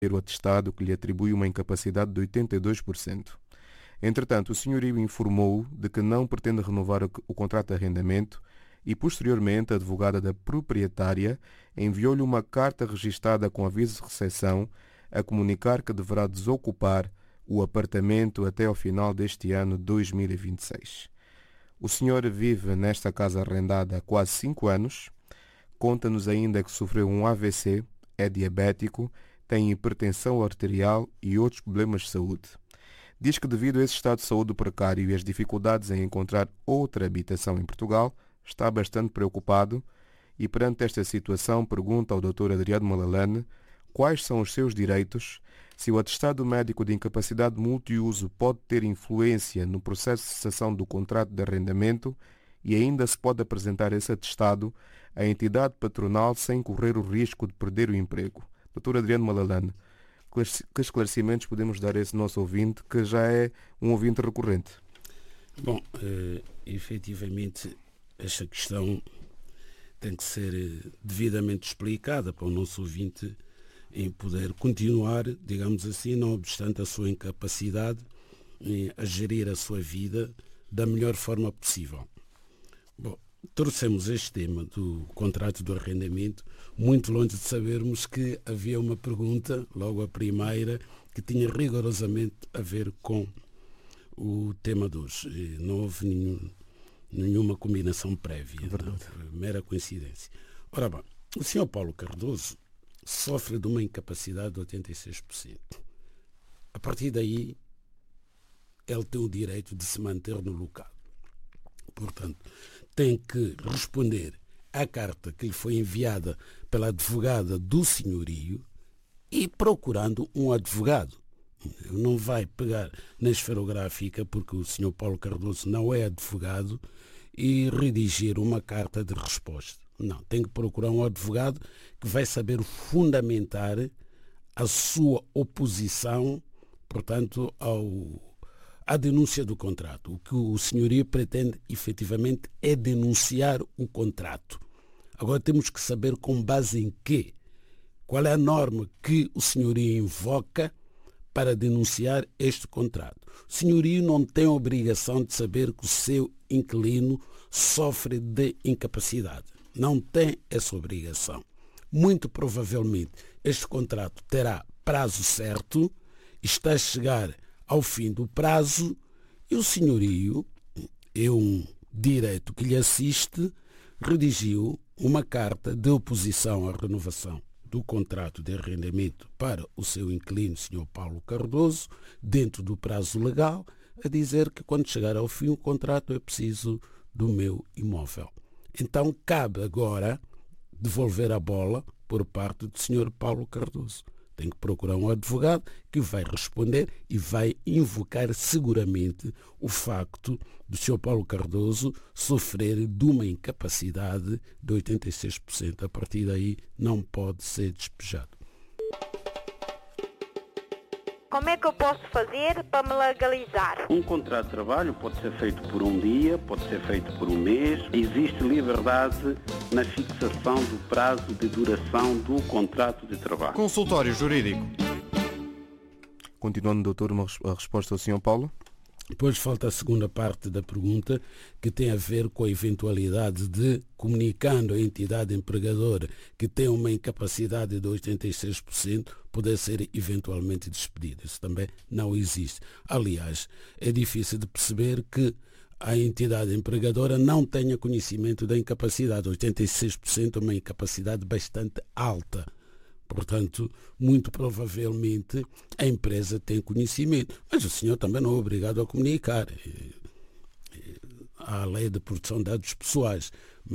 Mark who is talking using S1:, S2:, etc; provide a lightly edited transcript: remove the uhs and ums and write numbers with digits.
S1: o atestado que lhe atribui uma incapacidade de 82%. Entretanto, o senhorio informou de que não pretende renovar o contrato de arrendamento e, posteriormente, a advogada da proprietária enviou-lhe uma carta registada com aviso de recepção a comunicar que deverá desocupar o apartamento até ao final deste ano 2026. O senhor vive nesta casa arrendada há quase 5 anos, conta-nos ainda que sofreu um AVC, é diabético, tem hipertensão arterial e outros problemas de saúde. Diz que devido a esse estado de saúde precário e as dificuldades em encontrar outra habitação em Portugal, está bastante preocupado e perante esta situação pergunta ao Dr. Adriano Malalane quais são os seus direitos, se o atestado médico de incapacidade multiuso pode ter influência no processo de cessação do contrato de arrendamento e ainda se pode apresentar esse atestado à entidade patronal sem correr o risco de perder o emprego. Dr. Adriano Malalane, que esclarecimentos podemos dar a esse nosso ouvinte, que já é um ouvinte recorrente?
S2: Bom, efetivamente, esta questão tem que ser devidamente explicada para o nosso ouvinte em poder continuar, digamos assim, não obstante a sua incapacidade, a gerir a sua vida da melhor forma possível. Bom, trouxemos este tema do contrato do arrendamento muito longe de sabermos que havia uma pergunta, logo a primeira, que tinha rigorosamente a ver com o tema de hoje. Não houve nenhuma combinação prévia, não, mera coincidência. Ora bem, o Sr. Paulo Cardoso sofre de uma incapacidade de 86%. A partir daí, ele tem o direito de se manter no local. Portanto, tem que responder à carta que lhe foi enviada pela advogada do senhorio e procurando um advogado. Não vai pegar na esferográfica, porque o Sr. Paulo Cardoso não é advogado, e redigir uma carta de resposta. Não, tem que procurar um advogado que vai saber fundamentar a sua oposição, portanto, à denúncia do contrato. O que o senhorio pretende, efetivamente, é denunciar o contrato. Agora temos que saber com base em quê? Qual é a norma que o senhorio invoca para denunciar este contrato? O senhorio não tem a obrigação de saber que o seu inquilino sofre de incapacidade. Não tem essa obrigação. Muito provavelmente este contrato terá prazo certo, está a chegar ao fim do prazo e o senhorio, é um direito que lhe assiste, redigiu uma carta de oposição à renovação do contrato de arrendamento para o seu inquilino, Sr. Paulo Cardoso, dentro do prazo legal, a dizer que quando chegar ao fim o contrato é preciso do meu imóvel. Então cabe agora devolver a bola por parte do Sr. Paulo Cardoso. Tem que procurar um advogado que vai responder e vai invocar seguramente o facto do Sr. Paulo Cardoso sofrer de uma incapacidade de 86%. A partir daí não pode ser despejado.
S3: Como é que eu posso fazer para me legalizar?
S4: Um contrato de trabalho pode ser feito por um dia, pode ser feito por um mês. Existe liberdade na fixação do prazo de duração do contrato de trabalho.
S5: Consultório Jurídico.
S1: Continuando, doutor, a resposta ao Sr. Paulo.
S2: Depois falta a segunda parte da pergunta, que tem a ver com a eventualidade de, comunicando a entidade empregadora que tem uma incapacidade de 86%, poder ser eventualmente despedido. Isso também não existe. Aliás, é difícil de perceber que a entidade empregadora não tenha conhecimento da incapacidade. 86% é uma incapacidade bastante alta. Portanto, muito provavelmente a empresa tem conhecimento. Mas o senhor também não é obrigado a comunicar. Há a lei de proteção de dados pessoais.